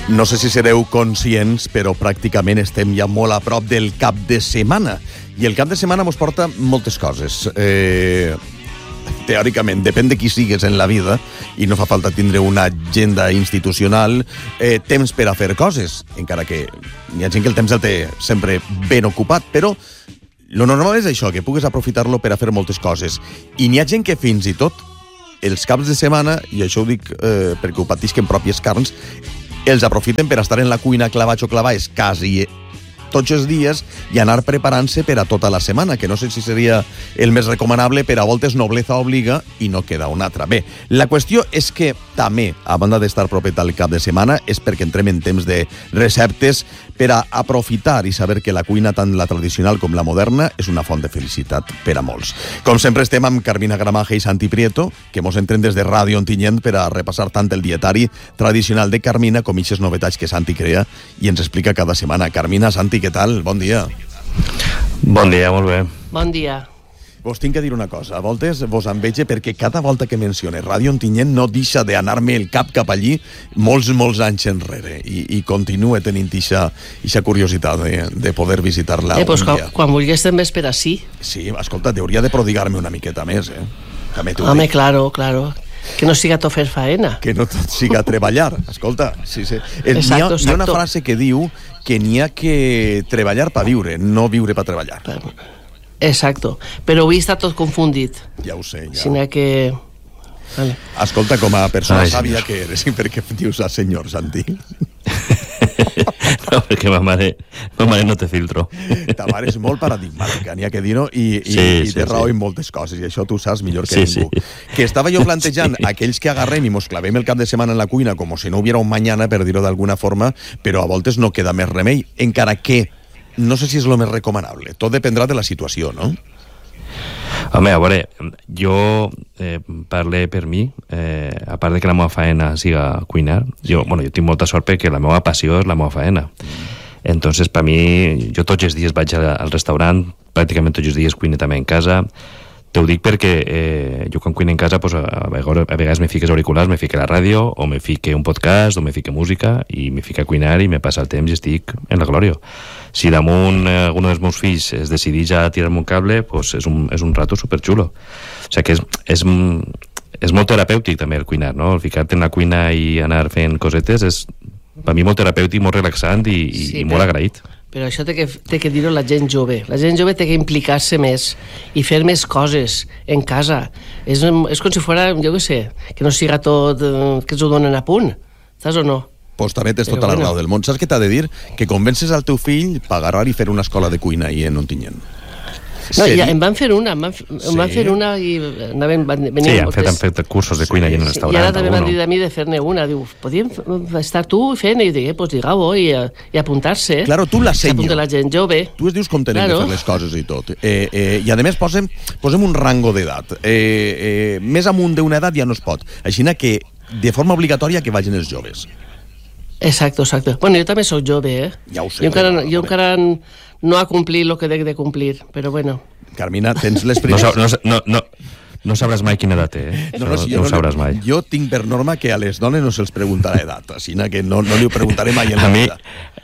No sé si sereu conscients, però pràcticament estem ja molt a prop del cap de setmana. I el cap de setmana mos porta moltes coses. Teòricament, depèn de qui sigues en la vida, i no fa falta tindre una agenda institucional, temps per a fer coses, encara que hi ha gent que el temps el té sempre ben ocupat, però lo normal és això, que pugues aprofitar-lo per a fer moltes coses. I n'hi ha gent que fins i tot els caps de setmana, i això ho dic perquè ho patisquen pròpies carns, els aprofiten per estar en la cuina clavats o clavats quasi tots els dies i anar preparant-se per a tota la setmana, que no sé si seria el més recomanable, però a voltes nobleza obliga i no queda una altra. Bé, la qüestió és que també, a banda d'estar propet al cap de setmana, és perquè entrem en temps de receptes per a aprofitar i saber que la cuina, tant la tradicional com la moderna, és una font de felicitat per a molts. Com sempre estem amb Carmina Gramaje i Santi Prieto, que mos entren des de Ràdio Ontinyent per a repassar tant el dietari tradicional de Carmina com ixes novetats que Santi crea i ens explica cada setmana. Carmina, Santi, què tal? Bon dia. Bon dia, molt bé. Bon dia. Vos tinc que dir una cosa, a voltes vos enveja perquè cada volta que mencione Ràdio Ontinyent no deixa d'anar-me el cap cap allí molts anys enrere i continue tenint ixa curiositat de poder visitar-la Pues un dia. Quan vulguis també és per així. Sí, escolta, hauria de prodigar-me una miqueta més, També t'ho Home, dic. claro. Que no siga tot fer faena. Que no tot siga treballar. Escolta, sí. Exacto. Hi ha una frase que diu que n'hi ha que treballar per viure, no viure per treballar. Exacto. Però avui està tot confundit. Ja ho sé, ja. Sinó que... Vale. Escolta, com a persona Senyor. sàvia que eres, i per què dius a senyor, Santi? No, perquè ma mare no té filtro. Ta mare és molt paradigmàtica, n'hi ha que dir-ho, i té raó en moltes coses, i això tu saps millor que ningú. Que estava jo plantejant aquells que agarrem i mos clavem el cap de setmana en la cuina com si no hubiera un mañana, per dir-ho d'alguna forma, però a voltes no queda més remei, encara que no sé si és el més recomanable. Tot dependrà de la situació, no? Home, a veure, jo parle per mi, a part de que la meva faena siga cuinar, jo tinc molta sort perquè la meva passió és la meva faena. Entonces, per mi, jo tots els dies vaig al restaurant, pràcticament tots els dies cuine també en casa. Te ho dic perquè jo quan cuine en casa, pues, a vegades me fiques auriculars, me fique la ràdio, o me fique un podcast, o me fique música, i me fique a cuinar i me passa el temps i estic en la glòria. Si damunt algun dels meus fills es decideix a tirar-me un cable, pues és un rato superxulo. O sigui que és molt terapèutic també el cuinar, no? El ficar-te en la cuina i anar fent cosetes és per mi molt terapèutic, molt relaxant i molt agraït. Però això té que dir-ho la gent jove. La gent jove té que implicar-se més i fer més coses en casa. És com si fos, jo què sé, que no siga tot que ens ho donen a punt. Saps o no? Pues també tens tota la raó del món. Saps què t'ha de dir? Que convences al teu fill per agarrar i fer una escola de cuina ahí en Ontinyent. No, ja em van fer una, i veníem... Sí, han fet cursos de cuina i en el restaurant. I ara també m'han dit a mi de fer-ne una. Diu, podíem estar tu fent? I dic, pues digue-ho i apuntar-se. Claro, tu l'ensenyes. S'apunta la gent jove. Tu es dius com tenim de fer les coses i tot. I a més posem un rango d'edat. Més amunt d'una edat ja no es pot. Així que de forma obligatòria que vagin els joves. Exacto. Bueno, jo també soc jove, Ja ho sé. Jo encara no ha complit el que he de complir, però bueno. Carmina, tens les primeres... No sabràs mai quina edat té, No ho sabràs mai. Jo tinc per norma que a les dones no se'ls preguntarà edat, així que no li ho preguntaré mai en la vida.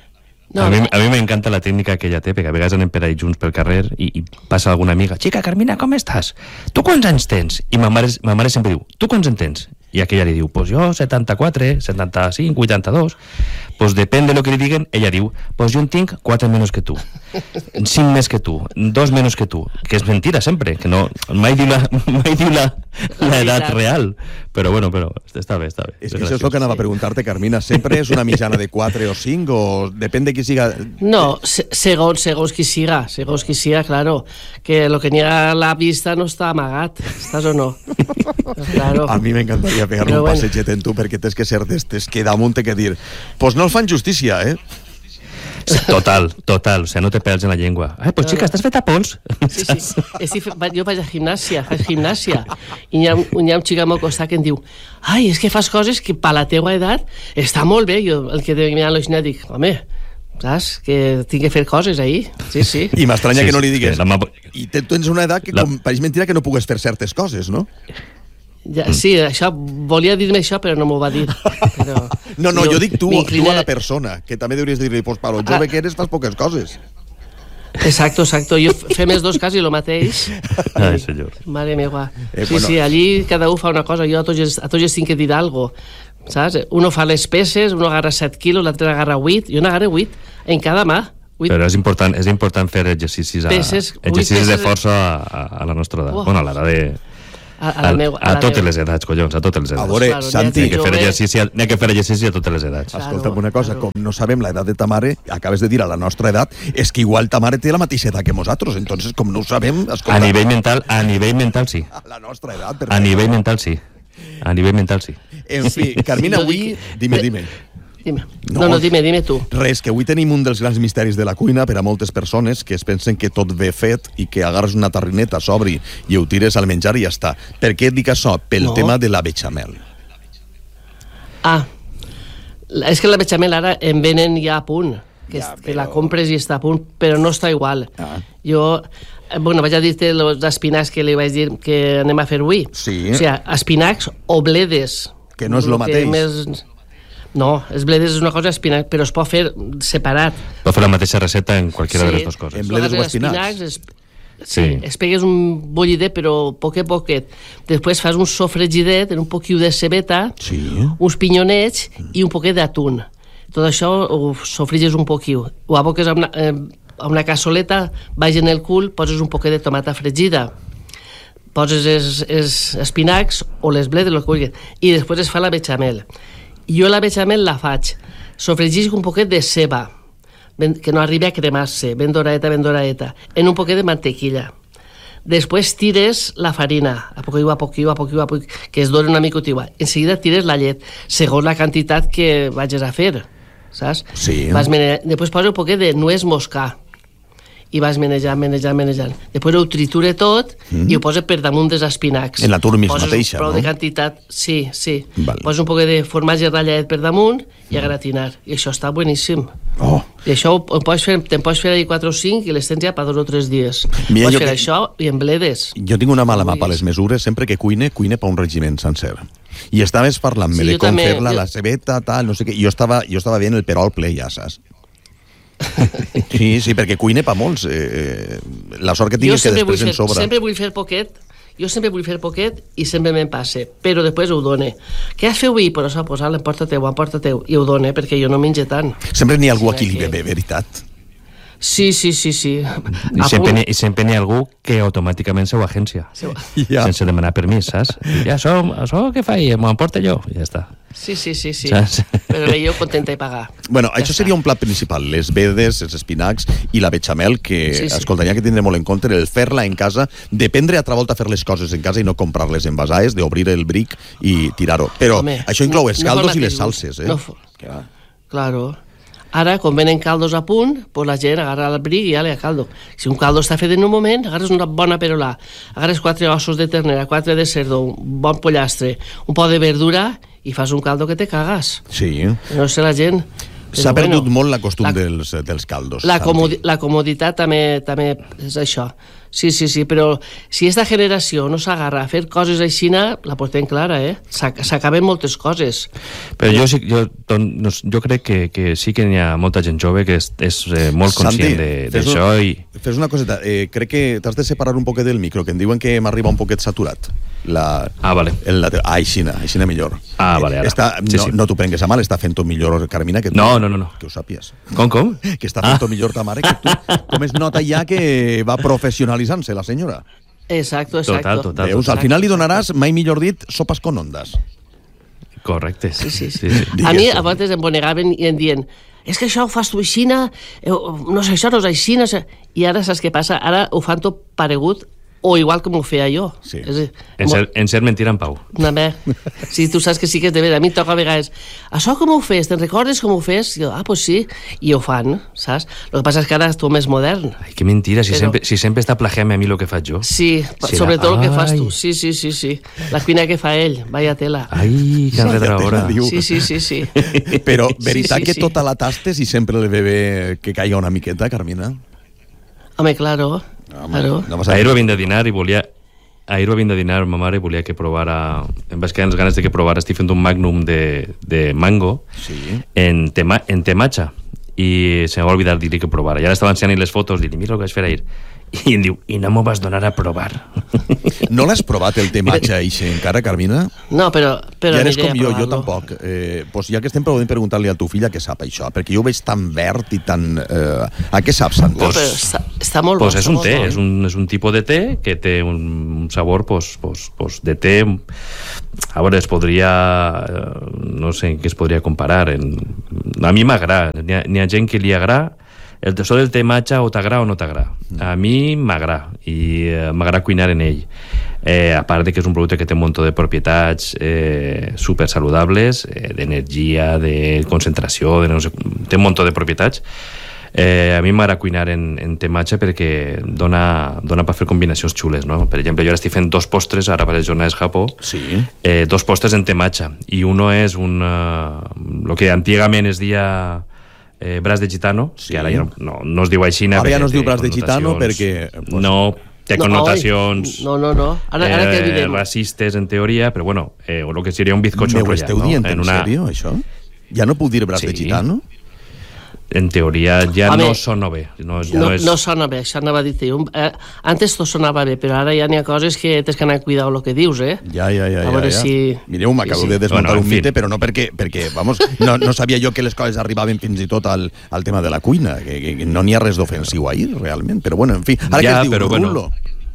A mi m'encanta la tècnica que ella té, perquè a vegades anem per ahí junts pel carrer i passa alguna amiga. Chica, Carmina, com estàs? Tu quants anys tens? I ma mare sempre diu, tu quants en tens? I aquella li diu, pues jo 74, 75, 82. Pues depèn de lo que li diguen, ella diu, pues jo en tinc 4 menys que tu, 5 més que tu, 2 menys que tu. Que és mentira sempre, que no, mai diu la edat real. Però bueno, està bé. És que això és el que anava a preguntar-te, Carmina. Sempre és una mitjana de 4 o 5 o depèn de qui siga... No, segons qui siga, claro. Que lo que n'hi ha a la vista no està amagat, estàs o no? Claro. A mi m'encantaria pegar-me un passeget en tu perquè tens que ser d'estes que damunt té que dir pues no els fan justícia, Total, o sea, no te pèls en la llengua. Pues xica, estàs feta pols? Sí, jo vaig a gimnàsia i hi ha un xic al meu costat que em diu és que fas coses que per la teua edat està molt bé. Jo el que deia a l'Oixina dic, home, saps? Que tinc que fer coses ahí. Sí. I m'estranya que no li digues i tu tens una edat que pareix mentira que no pugues fer certes coses, no? Ja, sí, això, volia dir-me això, però no m'ho va dir. Però, No, jo dic tu a la m'incliné- persona, que també hauries de dir-li, pues, para lo jove que eres fas poques coses. Exacto. Jo fem els dos quasi el mateix. Ai, senyor. Mare meva. Sí, bueno. sí, allí cada un fa una cosa. Jo a tots els tinc que dir algo. Saps? Uno fa les peces, uno agarra 7 quilos, l'altre agarra 8. Jo n'agarré 8 en cada mà. 8. Però és important fer exercicis peces de força a la nostra edat. Bueno, a l'edat de... A totes les edats, collons, a totes les edats. A veure, Claro, Santi, N'hi ha que fer exercici a totes les edats. Claro, escolta'm una cosa, claro. com no sabem l'edat de ta mare, acabes de dir a la nostra edat, és que igual ta mare té la mateixa edat que nosaltres, entonces com no ho sabem, escolta, A nivell mental, sí. a la nostra edat. A nivell mental, sí. A nivell mental, sí. En fi, Carmina, Sí, no avui... dic- Dime. Dime. No. No, dime tu. Res, que avui tenim un dels grans misteris de la cuina per a moltes persones que es pensen que tot ve fet i que agarres una tarrineta, s'obri i ho tires al menjar i ja està. Per què et dic això? Pel No. tema de la bechamel. És que la bechamel ara en venen ja a punt, que, Ja, que la però- compres i està a punt, però no està igual. Jo, vaig a dir-te els espinacs que li vaig dir que anem a fer avui. Sí. O sigui, espinacs o bledes. Que no és lo mateix. No, els bledes és una cosa espinac, però es pot fer separat. Va fer la mateixa recepta en qualsevol de les dues coses. En bledes o espinacs? Sí. Es pegues un bullidet, però poquet a poquet. Després fas un sofregidet en un poquiu de cebeta, Sí. uns pinyonets i un poquet d'atún. Tot això ho sofriges un poquiu. Ho aboques a una cassoleta, baix en el cul, poses un poquet de tomata fregida, poses els espinacs o les bledes, el que vulguis, i després es fa la bechamel. Jo la bechamel la faig, sofregisc un poquet de ceba, que no arribi a cremar-se, ben doradeta, en un poquet de mantequilla. Després tires la farina, a poquiu, que es doni una micotiua. En seguida tires la llet, segons la quantitat que vagis a fer, saps? Sí. Després posa un poquet de nuez moscà i vas menejant. Després ho triture tot i ho posa per damunt dels espinacs. En la turmis Poses mateixa, prou no? de quantitat, sí. Vale. Posa un poquet de formatge ratllat per damunt i a gratinar. I això està boníssim. Oh, I això te'n pots fer ahir 4 o 5 i les tens ja per 2 o 3 dies. Mira, Pots jo fer que- això i en bledes. jo tinc una mala mà per les mesures, sempre que cuine per un regiment sencer. I estaves parlant-me Sí, de jo com també, fer-la, la cebeta, tal, no sé què, i jo estava veient el perol ple, ja saps? Sí, perquè cuine per molts. La sort que tinc és que després en sobra. Sempre vull fer poquet, i sempre me'n passe, però després ho done. Què has fet avui? Però això, posar-la, emporta-teu, i ho done, perquè jo no menjo tant. Sempre n'hi ha algú a qui li Sí, ve bé, veritat? Sí. I sempre n'hi ha algú que automàticament seu agència, Ja. sense demanar permís, saps? I això què faig? M'ho emporto jo, i ja està. Sí. Saps? Però jo contenta de pagar. Bueno, Ja això està. seria un plat principal, les vedes, els espinacs i la bechamel, que, Sí. escolta, hi ha que tindre molt en compte el fer-la en casa, dependre altra volta fer les coses en casa i no comprar-les envasades, d'obrir el bric i tirar-ho. Però Home, això inclou els no fa caldos el i les mateix salses, gust. eh? No fa- Claro. Ara, quan venen caldos a punt, pues la gent agarra el bric i ja le caldo. Si un caldo està fet en un moment, agarres una bona perolà, agarres 4 ossos de ternera, 4 de cerdo, un bon pollastre, un poc de verdura i fas un caldo que te cagas. Sí. No sé la gent... S'ha Però perdut molt la costum la- dels caldos. La, Santi. la comoditat també és això. Sí, però si esta generació no s'agarra a fer coses així, la portem clara, eh? S'acaben moltes coses. Però jo crec que sí que n'hi ha molta gent jove que és molt conscient d'això i... Fes una coseta, crec que t'has de separar un poquet del micro, que em diuen que m'arriba un poquet saturat. Vale. Aixina millor. Vale, ara. No, Sí. no t'ho prengues a mal, està fent-ho millor, Carmina, que tu. No. Que ho sàpies. Com? Que està fent-ho millor ta mare que tu. Com es nota ja que va professionalitzant-se la senyora. Exacto. Total. Veus, al final li donaràs, mai millor dit, sopes con ondas. Correcte. Sí. Digues. A mi a vegades em bonegaven i em dient és que això ho fas tu aixina, no sé, això no és així, no sé. I ara saps què passa? Ara ho fan tot paregut o igual com ho feia jo. Sí. En ser mentira en pau. Sí, tu saps que sí que és de veres. A mi em toca a vegades, això com ho fes? Te'n recordes com ho fes? I jo, pues sí. I ho fan, saps? El que passa és que ara és tot més modern. Ai, que mentira, si Però- sempre està plagiant-me a mi el que faig jo. Sí, Serà- sobretot el que fas Ai. tu. Sí. La cuina que fa ell, vaya tela. Ai, que enredraora. Diu. Sí. Però, veritat Sí. que tota la tastes i sempre le ve bé que caiga una miqueta, Carmina? Home, claro. No vas a... Ahir ho vinc de dinar i volia ahir va vindre a dinar ma mare, volia que provara... Em vaig quedar amb les ganes de que provara. Estic fent un magnum de mango en té matxa. I se m'ha oblidat dir-li que provara. I ara estava ensenyant les fotos, dir-li, mira el que vaig fer ahir. I em diu, i no m'ho vas donar a provar. No l'has provat, el té matxa, eixe, encara, Carmina? No, però ja eres com jo provar-lo. tampoc. Pues ja que estem, podem preguntar-li a tu filla què sap això, perquè jo ho veig tan verd i tan... A què sap, Santi? No, però està molt bo. És un té, és un tipus de té que té un sabor de té. A veure, es podria... No sé en què es podria comparar. A mi m'agrada. N'hi ha gent que li agrada. Això del té matxa o t'agrada o no t'agrada. A mi m'agrada, i m'agrada cuinar en ell. A part de que és un producte que té un munt de propietats super saludables, d'energia, de concentració, té un munt de propietats. A mi m'agrada cuinar en té matxa perquè dona per fer combinacions xules, no? Per exemple, jo ara estic fent 2 postres, ara per les jornades Japó, 2 postres en té matxa, i uno és lo que antigament es deia braç de gitano, que ara ja no es diu així. Ara ja no es diu braç de gitano perquè... No, té connotacions ara que evident. racistes, en teoria, però bueno, o el que seria un bizcocho enrotllat. M'ho esteu dient en sèrio, això? Ja no puc dir braç de gitano? En teoria ja no sona bé. No sona bé, això anava a dir-te. Antes tot sonava bé, però ara ja n'hi ha coses que tens que anar a cuidar el que dius, eh? Ja. A veure si... Mireu, m'acabo de desmuntar un mite, però no perquè vamos, no sabia jo que les coses arribaven fins i tot al tema de la cuina, que no n'hi ha res d'ofensiu ahir, realment, però bueno, en fi. Ara què es diu, rulo?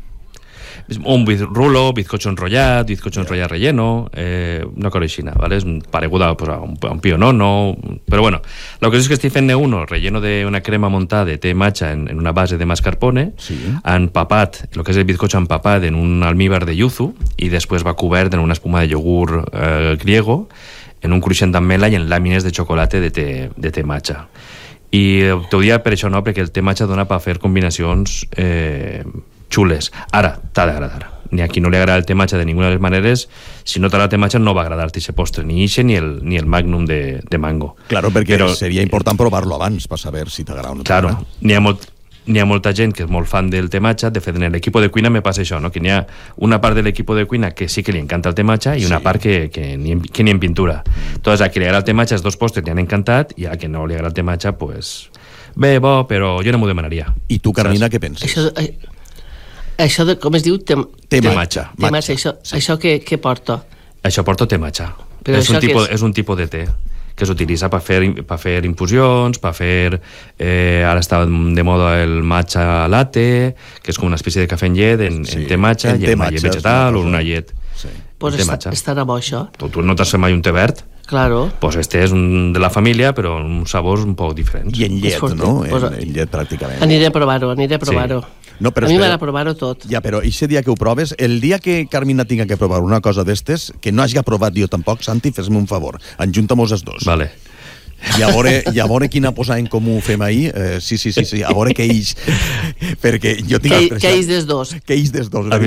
Un rulo, bizcocho enrollat relleno, una cosa així, ¿vale? És pareguda a un pionono, però bueno, lo que és que estic fent uno relleno d'una crema montada de té matxa en una base de mascarpone, empapat, el que és el bizcocho empapat en un almíbar de yuzu, i després va cobert en una espuma de iogurt griego, en un cruixent d'ametla i en làmines de xocolata de té matxa. I t'ho dia per això, no? Perquè el té matxa dona per fer combinacions xules. Ara, t'ha d'agradar. Ni a qui no li agrada el té matxa de ninguna de les maneres, si no t'agrada el té matxa no va agradar-te aquest postre, ni ixe ni el magnum de mango. Claro, perquè seria important provar-lo abans per saber si t'agrada o no t'agrada. Claro, n'hi ha molta gent que és molt fan del té matxa. De fet, en l'equip de cuina me passa això, no? Que n'hi ha una part de l'equip de cuina que sí que li encanta el té matxa i una part que ni en pintura. Entonces, a qui li agrada el té matxa, els 2 postres li han encantat, i a qui no li agrada el té matxa, pues bé, bo, però jo no m'ho demanaria. I tu, Carmina, què penses? Això de, com es diu? Té matxa. Això què porta? Això porta té matxa. És un tipus de té que s'utilitza per fer infusions, per fer... ara està de moda el matcha latte, que és com una espècie de cafè en llet, en té matxa, i en llet vegetal o una llet. Pues estarà bo, això. Tu no t'has fet mai un té verd? Claro. Pues este és de la família, però amb uns sabors un poc diferents. I en llet, no? En llet, pràcticament. Aniré a provar-ho. No, a mi m'agrada provar-ho tot. Ja, però aquest dia que ho proves, el dia que Carmina tinga que provar una cosa d'estes, que no hagi provat jo tampoc, Santi, fes-me un favor, enjunta-mos els 2. Vale. I a veure quina posada en comú fem ahir. Sí, a veure què ix. Perquè jo tinc... Què ix des 2? Què ix des 2,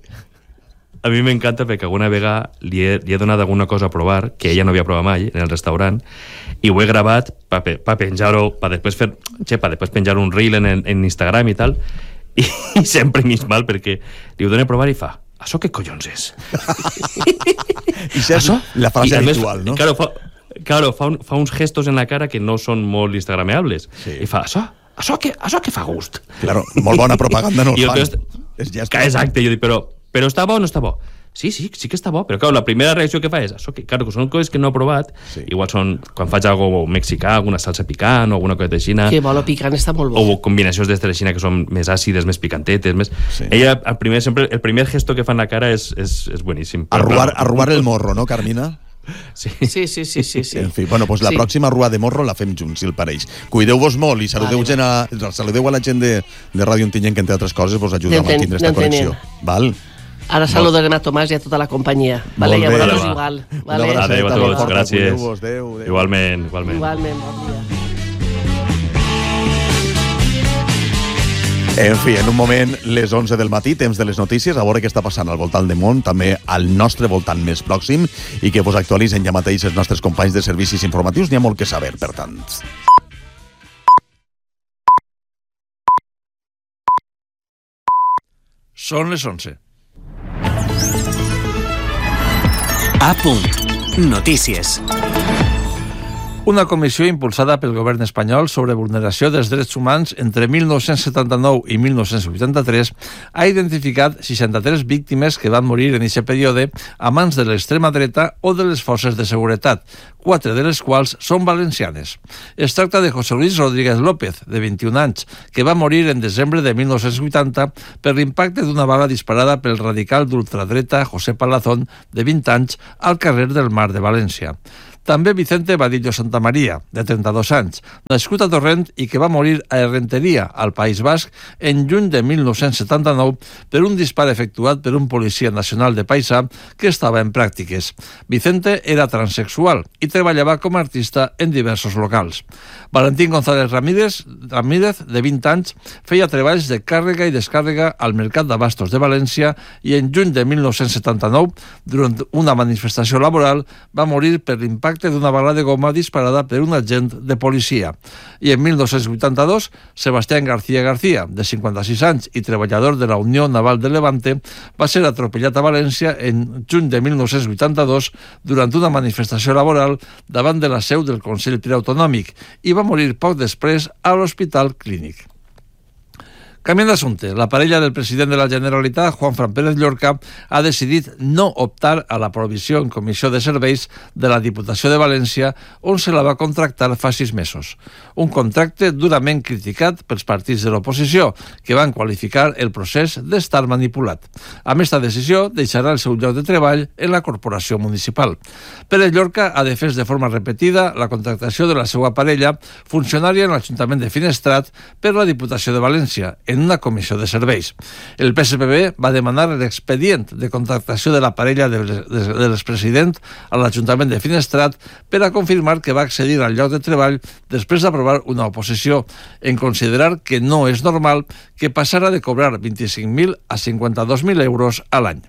A mi m'encanta perquè alguna vegada li he donat alguna cosa a provar que ella no havia provat mai en el restaurant, i ho he gravat per penjar-ho, per després penjar un reel en Instagram i tal, i sempre m'hi mal perquè li ho dono a provar i fa, això què collons és? I és la frase habitual, no? Claro, fa uns gestos en la cara que no són molt instagrameables, i fa, això què fa gust? Claro, molt bona propaganda no fan. Exacte, jo dic, però està bo o no està bo? Sí que està bo, però clar, la primera reacció que fa és això, que són coses que no he provat, igual són quan faig alguna cosa mexicà, alguna salsa picant o alguna cosa de Xina. Que bo, lo picant està molt bo. O combinacions d'estes de Xina que són més àcides, més picantetes, Ella, el primer gesto que fa en la cara és bueníssim. Arruar el morro, no, Carmina? Sí. En fi, bueno, pues la pròxima rua de morro la fem junts, si el pareix. Cuideu-vos molt i saludeu a la gent de Ràdio Ontinyent, que entre altres coses vos ajuda a mantindre aquesta connexió. Val? Ara saludarem a Tomàs i a tota la companyia. Vale, i a vosaltres igual. Adéu a tots, gràcies. Igualment, bon dia. En fi, en un moment, les 11 del matí, temps de les notícies, a veure què està passant al voltant del món, també al nostre voltant més pròxim, i que vos actualitzen ja mateix els nostres companys de servicis informatius. N'hi ha molt que saber, per tant. Són les 11. A. Notícies. Una comissió impulsada pel govern espanyol sobre vulneració dels drets humans entre 1979 i 1983 ha identificat 63 víctimes que van morir en aquest període a mans de l'extrema dreta o de les forces de seguretat, 4 de les quals són valencianes. Es tracta de José Luis Rodríguez López, de 21 anys, que va morir en desembre de 1980 per l'impacte d'una bala disparada pel radical d'ultradreta José Palazón, de 20 anys, al carrer del Mar de València. També Vicente Vadillo Santamaría, de 32 anys, nascut a Torrent i que va morir a Errenteria, al País Basc, en juny de 1979 per un dispar efectuat per un policia nacional de Paisà que estava en pràctiques. Vicente era transexual i treballava com a artista en diversos locals. Valentín González Ramírez, de 20 anys, feia treballs de càrrega i descàrrega al Mercat d'Abastos de València i en juny de 1979, durant una manifestació laboral, va morir per l'impacte d'una bala de goma disparada per un agent de policia. I en 1982, Sebastián García, de 56 anys i treballador de la Unió Naval de Levante, va ser atropellat a València en juny de 1982 durant una manifestació laboral davant de la seu del Consell Preautonòmic i va morir poc després a l'Hospital Clínic. Canviant d'assumpte, la parella del president de la Generalitat, Juanfran Pérez Llorca, ha decidit no optar a la provisió en comissió de serveis de la Diputació de València, on se la va contractar fa 6 mesos. Un contracte durament criticat pels partits de l'oposició, que van qualificar el procés d'estar manipulat. Amb esta decisió, deixarà el seu lloc de treball en la corporació municipal. Pérez Llorca ha defès de forma repetida la contractació de la seva parella, funcionària en l'Ajuntament de Finestrat, per la Diputació de València, en una comissió de serveis. El PSPB va demanar l'expedient de contractació de la parella de l'expresident a l'Ajuntament de Finestrat per a confirmar que va accedir al lloc de treball després d'aprovar una oposició en considerar que no és normal que passara de cobrar 25.000 a 52.000 euros a l'any.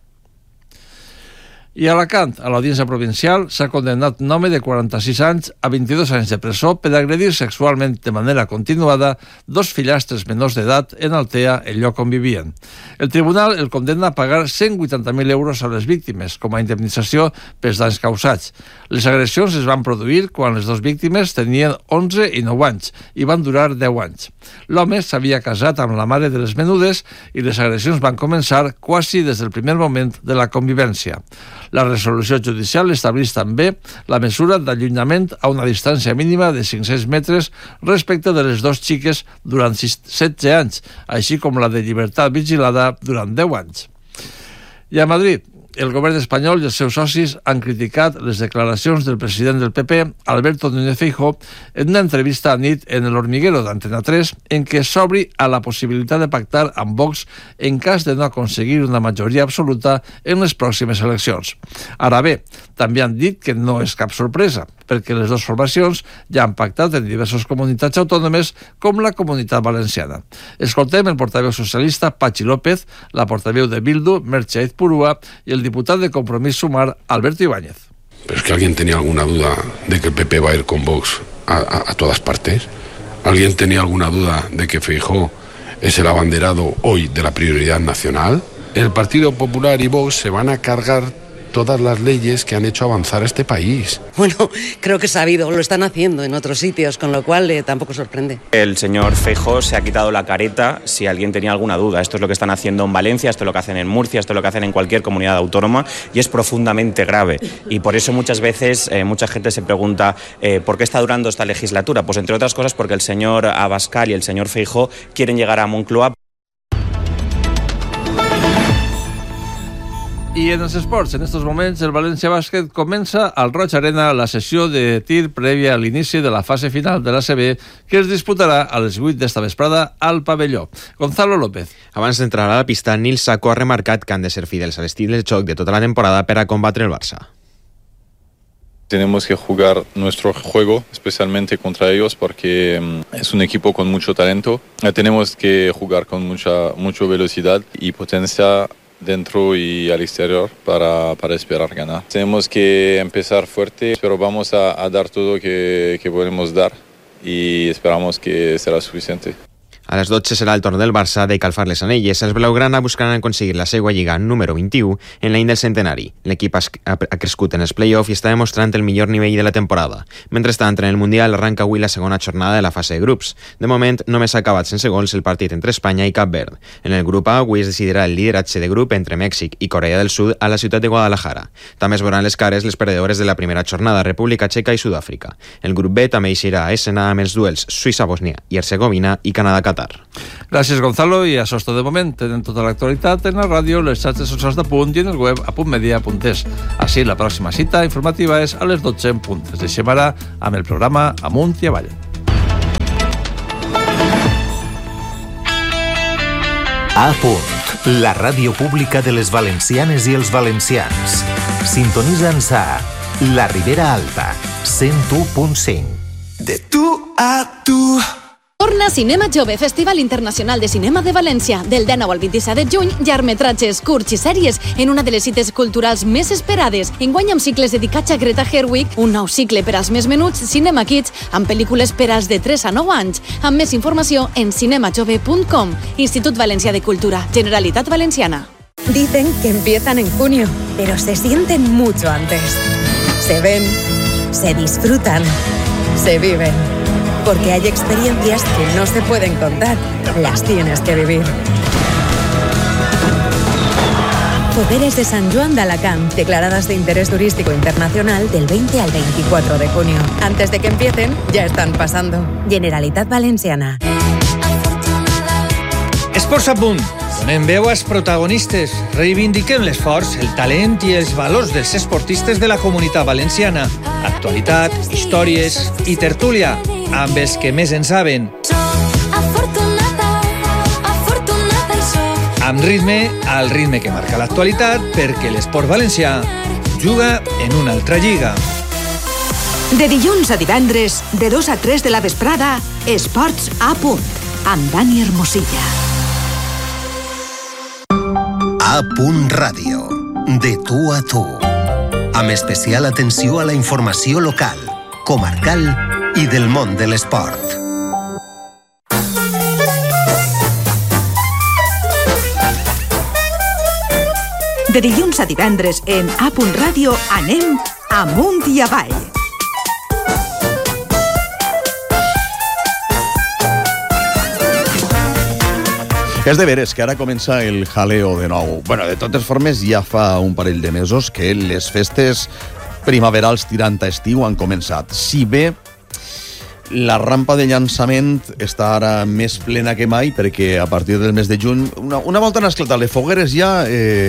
I a Alacant, a l'Audiència Provincial, s'ha condemnat un home de 46 anys a 22 anys de presó per agredir sexualment de manera continuada 2 fillastres menors d'edat en Altea, el lloc on vivien. El tribunal el condemna a pagar 180.000 euros a les víctimes com a indemnització pels danys causats. Les agressions es van produir quan les 2 víctimes tenien 11 i 9 anys i van durar 10 anys. L'home s'havia casat amb la mare de les menudes i les agressions van començar quasi des del primer moment de la convivència. La resolució judicial estableix també la mesura d'allunyament a una distància mínima de 500 metres respecte de les 2 xiques durant 16 anys, així com la de llibertat vigilada durant 10 anys. I a Madrid, el govern espanyol i els seus socis han criticat les declaracions del president del PP, Alberto Núñez Feijóo, en una entrevista a nit en El Hormiguero d'Antena 3, en què s'obri a la possibilitat de pactar amb Vox en cas de no aconseguir una majoria absoluta en les pròximes eleccions. Ara bé, també han dit que no és cap sorpresa, perquè les 2 formacions ja han pactat en diverses comunitats autònomes com la Comunitat Valenciana. Escoltem el portaveu socialista Patxi López, la portaveu de Bildu, Merche Aizpurua, i el diputat de Compromís Sumar, Alberto Ibáñez. ¿Pero es que alguien tenía alguna duda de que el PP va a ir con Vox a todas partes? ¿Alguien tenía alguna duda de que Feijóo es el abanderado hoy de la prioridad nacional? El Partido Popular y Vox se van a cargar todas las leyes que han hecho avanzar a este país. Bueno, creo que es sabido, lo están haciendo en otros sitios, con lo cual tampoco sorprende. El señor Feijóo se ha quitado la careta si alguien tenía alguna duda. Esto es lo que están haciendo en Valencia, esto es lo que hacen en Murcia, esto es lo que hacen en cualquier comunidad autónoma y es profundamente grave. Y por eso muchas veces mucha gente se pregunta ¿por qué está durando esta legislatura? Pues entre otras cosas porque el señor Abascal y el señor Feijóo quieren llegar a Moncloa. I en els esports, en aquests moments, el València Bàsquet comença al Roig Arena la sessió de tir prèvia a l'inici de la fase final de l'ACB, que es disputarà a les 8 d'esta vesprada al pavelló. Gonzalo López. Abans d'entrar a la pista, Nil Sacco ha remarcat que han de ser fidels a l'estil de joc de tota la temporada per a combatre el Barça. Tenemos que jugar nuestro juego, especialmente contra ellos, porque es un equipo con mucho talento. Tenemos que jugar con mucha velocidad y potencia dentro y al exterior para esperar ganar. Tenemos que empezar fuerte, pero vamos a dar todo que podemos dar y esperamos que será suficiente. A les 12 serà el torn del Barça de calfar les anelles. Els blaugrana buscaran aconseguir la seva lliga número 21 en l'any del centenari. L'equip ha crescut en els play-off i està demostrant el millor nivell de la temporada. Mentrestant, en el Mundial arranca avui la segona jornada de la fase de grups. De moment, només ha acabat sense gols el partit entre Espanya i Cap Verd. En el grup A, avui es decidirà el lideratge de grup entre Mèxic i Corea del Sud a la ciutat de Guadalajara. També es veuran les cares les perdedores de la primera jornada, República Txeca i Sud-àfrica. El grup B també eixirà a escena amb els duels Suïssa-Bòsnia i Hercegovina i Canadà-Qatar. Gràcies, Gonzalo, i això és tot de moment. Tenen tota l'actualitat en la ràdio, les xarxes socials de Punt i en el web a puntmedia.es. Així, la pròxima cita informativa és a les 12 en punt. Ens deixem ara amb el programa Amunt i Avall. A Punt, la ràdio pública de les valencianes i els valencians. Sintonitza'ns a La Ribera Alta, 101.5. De tu a tu. Torna Cinema Jove, Festival Internacional de Cinema de València. Del 19 al 27 de juny, llargmetratges, curts i sèries en una de les cites culturals més esperades. Enguany amb cicles dedicats a Greta Gerwig, un nou cicle per als més menuts, Cinema Kids, amb pel·lícules per als de 3 a 9 anys. Amb més informació en cinemajove.com. Institut Valencià de Cultura, Generalitat Valenciana. Dicen que empiezan en junio, pero se sienten mucho antes. Se ven, se disfrutan, se viven. Porque hay experiencias que no se pueden contar, las tienes que vivir. Poderes de San Joan de Alacant, declaradas de interés turístico internacional del 20 al 24 de junio. Antes de que empiecen, ya están pasando. Generalitat Valenciana. Esports a punt. Donem veu als protagonistes. Reivindiquem l'esforç, el talent i els valors dels esportistes de la comunitat valenciana. Actualitat, històries i tertúlia amb els que més en saben. Amb ritme, al ritme que marca l'actualitat, perquè l'esport valencià juga en una altra lliga. De dilluns a divendres, de 2 a 3 de la vesprada, Esports a punt, amb Dani Hermosilla. A Punt Ràdio, de tu a tu. Amb especial atenció a la informació local, comarcal i del món de l'esport. De dilluns a divendres en A Punt Ràdio anem amunt i avall. És de veres que ara comença el jaleo de nou. Bueno, de totes formes, ja fa un parell de mesos que les festes primaverals tirant a estiu han començat. Si bé la rampa de llançament està ara més plena que mai, perquè a partir del mes de juny, una volta han esclatat les fogueres ja...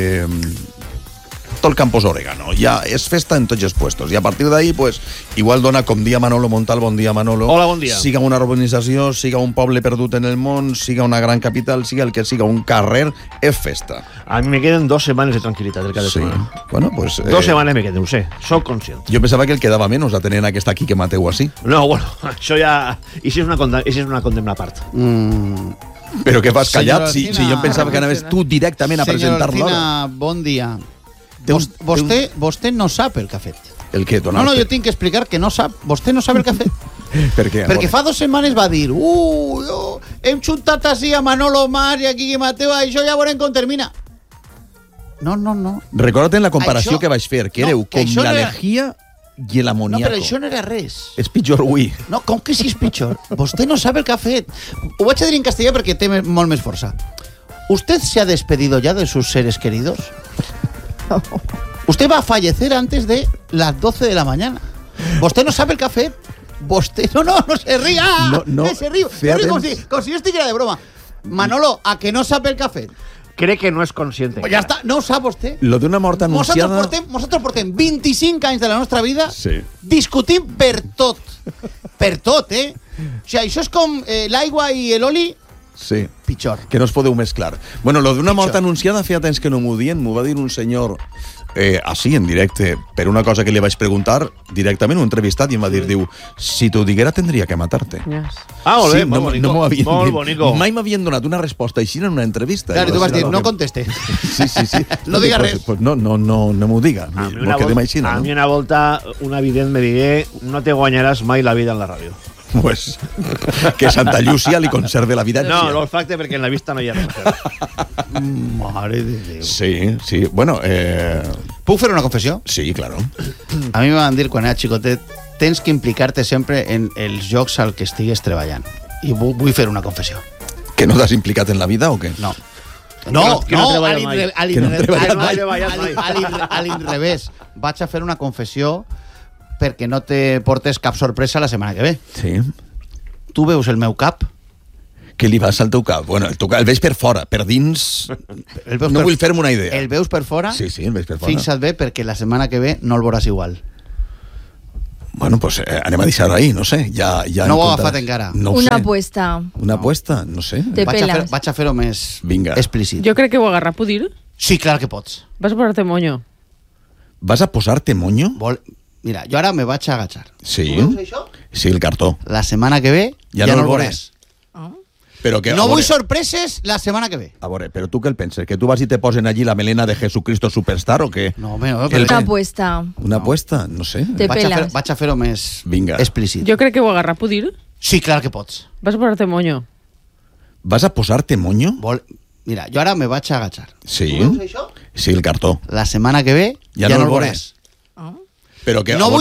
tot el Campos Orégano, ja és festa en tots els puestos, i a partir d'ahí, pues, igual dona com dia Manolo Montal, bon dia Manolo. Hola, bon dia. Siga una urbanització, siga un poble perdut en el món, siga una gran capital, siga el que siga un carrer, és festa. A mi me queden 2 setmanes de tranquil·litat el cap de setmana. Bueno, pues... 2 setmanes me queden, ho sé, soc conscient. Jo pensava que el quedava menys atenent aquesta Quique Mateu així. No, bueno, això ja... I si és una condemna a part. Però què fas callat? Si jo pensava que anaves tu directament a presentar-lo. Senyor Orcina, bon dia. Vostè no sap el que ha fet. El què? No, jo tinc que explicar que no sap. Vostè no sap el que ha fet. Per què? Perquè fa 2 setmanes va dir hem xuntat així a Manolo Mas i a Quique Mateu, això ja veurem com termina. No. Recorda't la comparació això, que vaig fer, que éreu com la lejía i l'amoniaco. No, però això no era res. És pitjor avui. No, com que sí és pitjor? Vostè no sap el que ha fet. Ho vaig a dir en castellà perquè té molt més força. ¿Usted se ha despedido ya de sus seres queridos? Usted va a fallecer antes de las 12 de la mañana. Vostè no sabe el que ha fet. Vostè... No se ría. No se ríe. Com si jo estiguera de broma. Manolo, a que no sabe el que ha fet. Crec que no és consciente. Pues ya está, no ho sap vostè. Lo d'una mort anunciada... Nosaltres portem 25 anys de la nostra vida discutint per tot. Per tot, O sigui, això és com l'aigua i l'oli. Sí. Pitjor. Que no es podeu mesclar. Bueno, lo d'una mort anunciada feia temps que no m'ho dien. M'ho va dir un senyor així, en directe, per una cosa que li vaig preguntar directament, un entrevistat, i em va dir, diu, si t'ho diguera tendria que matar-te. Molt bé, molt bonico. Molt bonico. Mai m'havien donat una resposta així en una entrevista. Claro, tu vas dir, no conteste. Sí. No diga res. Pues no m'ho diga. A mi una volta una vident me digué, no te guanyaràs mai la vida en la ràdio. Pues que Santa Llúcia li conserve la vida. No, l'olfacte perquè en la vista no hi ha res. Mare de Déu. Sí. Bueno, ¿Puc fer una confessió? Sí, claro. A mi me van dir quan era xicotet tens que implicar-te sempre en els jocs al que estigues treballant. I vull fer una confessió. Que no t'has implicat en la vida o què? No. Que no treballa mai. A l'inrevés. Vaig a fer una confessió perquè no te portes cap sorpresa la setmana que ve. Sí. Tu veus el meu cap? Què li vas al teu cap? Bueno, el veig per fora, per dins... No vull fer-me una idea. El veus per fora? Sí, el veig per fora. Fixa't bé perquè la setmana que ve no el veuràs igual. Bueno, pues anem a deixar-ho ahí, no sé. Ja no ho he agafat encara. No una sé. apuesta. Una apuesta? No sé. Te pelas. Vaig a fer-ho més explícit. Jo crec que ho agarrar, puc dir? Sí, clar que pots. Vas a posar-te moño. Vas a posar-te moño? Mira, jo ara me vaig a agachar. Sí. Tu veus això? Sí, el cartó. La setmana que ve ja no el veuràs. Però que, no vull sorpreses la setmana que ve. A veure, però tu què el penses? Que tu vas i te posen allí la melena de Jesucristo Superstar o què? No, una apuesta. Una apuesta? No sé. Te pelas. Vaig a fer-ho més explícit. Jo crec que ho agarrar, puc dir? Sí, clar que pots. Vas a posar-te moño. Vas a posar-te moño? Mira, jo ara me vaig a agachar. Sí. Tu veus això? Sí, el cartó. La setmana que ve ja no el veuràs. Però que, no